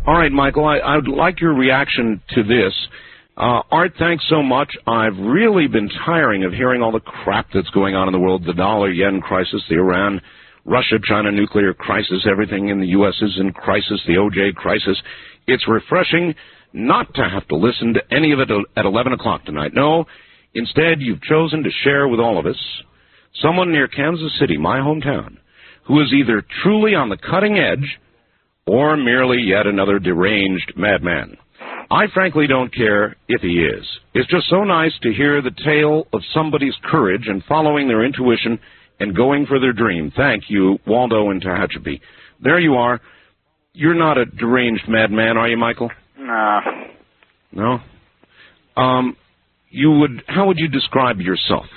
All right, Michael, I would like your reaction to this. Art, thanks so much. I've really been tiring of hearing all the crap that's going on in the world, the dollar-yen crisis, the Iran, Russia-China nuclear crisis, everything in the U.S. is in crisis, the OJ crisis. It's refreshing not to have to listen to any of it at 11 o'clock tonight. No, instead, you've chosen to share with all of us someone near Kansas City, my hometown, who is either truly on the cutting edge or merely yet another deranged madman. I frankly don't care if he is. It's just so nice to hear the tale of somebody's courage and following their intuition and going for their dream. Thank you, Waldo in Tehachapi. There you are. You're not a deranged madman, are you, Michael? No. No? How would you describe yourself?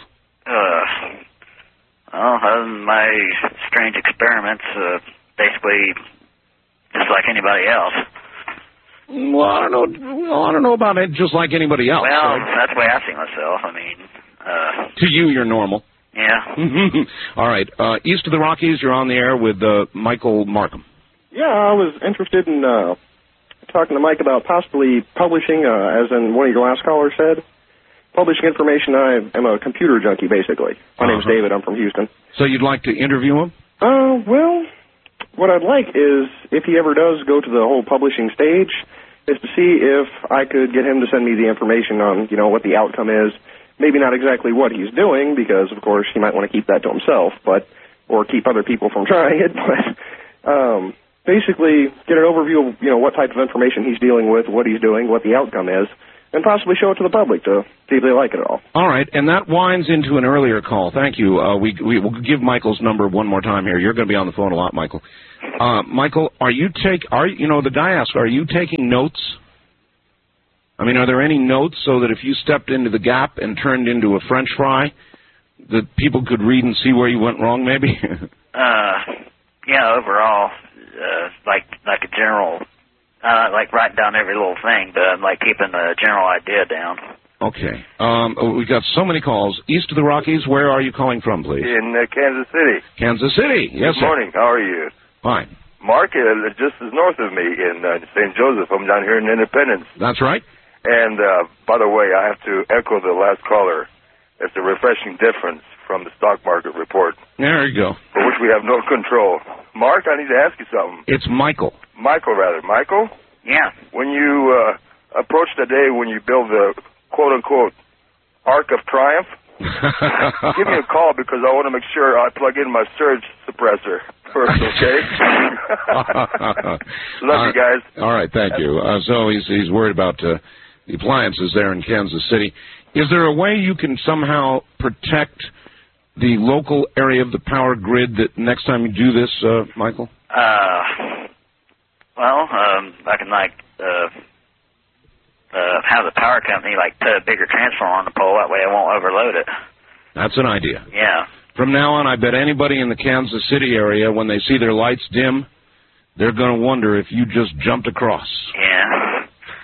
My strange experiments, basically just like anybody else. Well, I don't know about it just like anybody else. Well, that's the way I see myself. I mean, to you, you're normal. Yeah. All right. East of the Rockies, you're on the air with Michael Markham. Yeah, I was interested in talking to Mike about possibly publishing, as in one of your last callers said, publishing information. I am a computer junkie, basically. My name's David. I'm from Houston. So you'd like to interview him? Well, what I'd like is, if he ever does go to the whole publishing stage, is to see if I could get him to send me the information on, what the outcome is. Maybe not exactly what he's doing, because, of course, he might want to keep that to himself, or keep other people from trying it, but basically get an overview of, what type of information he's dealing with, what he's doing, what the outcome is, and possibly show it to the public to see if they like it at all. All right, and that winds into an earlier call. Thank you. We will give Michael's number one more time here. You're going to be on the phone a lot, Michael. Michael, the guy asked, are you taking notes? I mean, are there any notes so that if you stepped into the gap and turned into a French fry, that people could read and see where you went wrong, maybe? Yeah, overall, like a general, like writing down every little thing, but I'm like keeping the general idea down. Okay. We've got so many calls. East of the Rockies, where are you calling from, please? In Kansas City. Kansas City, yes, Good morning. How are you? Fine. Mark just is north of me in St. Joseph. I'm down here in Independence. That's right. And, by the way, I have to echo the last caller. It's a refreshing difference from the stock market report. There you go. For which we have no control. Mark, I need to ask you something. It's Michael. Michael? Yeah. When you approach the day when you build the quote-unquote Arc of Triumph, give me a call because I want to make sure I plug in my surge suppressor first, okay? Love you guys. All right, thank you. So he's worried about the appliances there in Kansas City. Is there a way you can somehow protect the local area of the power grid that next time you do this, Michael? I can have the power company put a bigger transformer on the pole. That way I won't overload it. That's an idea. Yeah. From now on, I bet anybody in the Kansas City area, when they see their lights dim, they're going to wonder if you just jumped across. Yeah.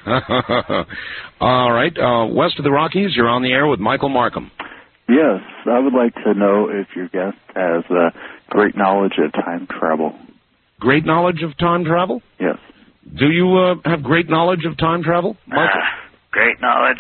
All right. West of the Rockies, you're on the air with Michael Markham. Yes, I would like to know if your guest has great knowledge of time travel. Great knowledge of time travel? Yes. Do you have great knowledge of time travel, Michael? Great knowledge.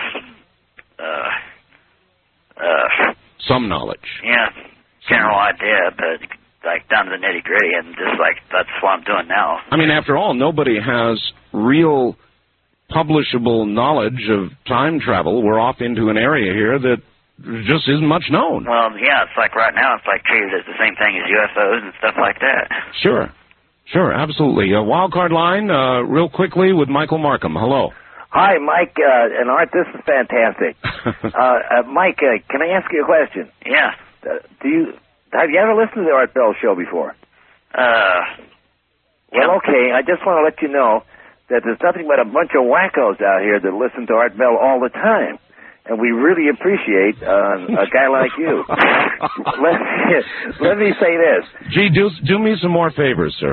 Some knowledge. Yeah, general idea, but down to the nitty gritty, and just that's what I'm doing now. I mean, after all, nobody has real publishable knowledge of time travel. We're off into an area here that just isn't much known. Well, yeah, it's right now it's treated as the same thing as UFOs and stuff like that. Sure, absolutely. Wildcard line, real quickly with Michael Markham. Hello. Hi, Mike and Art. This is fantastic. Mike, can I ask you a question? Yeah. Have you ever listened to the Art Bell show before? Well, okay. I just want to let you know that there's nothing but a bunch of wackos out here that listen to Art Bell all the time. And we really appreciate a guy like you. Let me say this. Gee, do me some more favors, sir.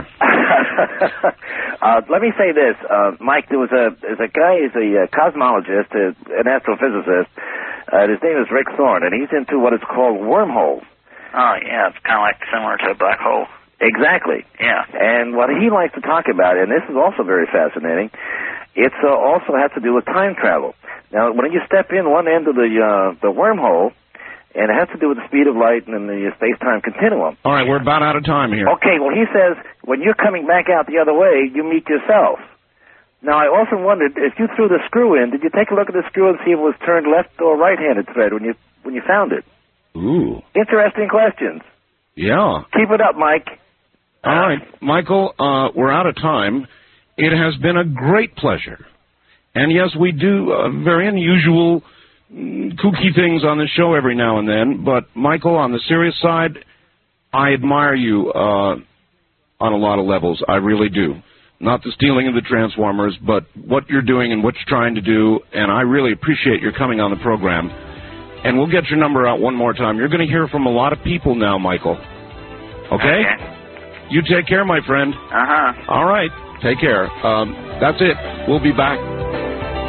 Let me say this, Mike. There's a guy. He's a cosmologist, an astrophysicist. His name is Rick Thorne, and he's into what is called wormholes. Oh yeah, it's kind of similar to a black hole. Exactly. Yeah. And what he likes to talk about, and this is also very fascinating, it also has to do with time travel. Now, when you step in one end of the wormhole, and it has to do with the speed of light and the space-time continuum. All right, we're about out of time here. Okay, well, he says when you're coming back out the other way, you meet yourself. Now, I often wondered, if you threw the screw in, did you take a look at the screw and see if it was turned left or right-handed thread when you found it? Ooh. Interesting questions. Yeah. Keep it up, Mike. All right, Michael, we're out of time. It has been a great pleasure. And yes, we do very unusual, kooky things on the show every now and then. But, Michael, on the serious side, I admire you on a lot of levels. I really do. Not the stealing of the Transformers, but what you're doing and what you're trying to do. And I really appreciate your coming on the program. And we'll get your number out one more time. You're going to hear from a lot of people now, Michael. Okay? You take care, my friend. Uh-huh. All right. Take care. That's it. We'll be back.